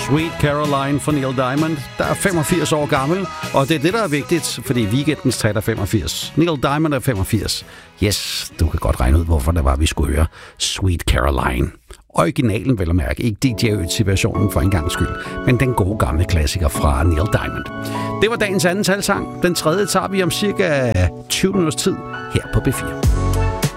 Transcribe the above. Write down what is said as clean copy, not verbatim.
Sweet Caroline for Neil Diamond, der er 85 år gammel, og det er det, der er vigtigt, fordi weekendens træt er 85. Neil Diamond er 85. Yes, du kan godt regne ud, hvorfor det var, vi skulle høre Sweet Caroline. Originalen, vel at mærke, ikke DJ Ötzi-versionen for en gangs skyld, men den gode gamle klassiker fra Neil Diamond. Det var dagens anden talsang. Den tredje tager vi om cirka 20 minutters tid her på B4.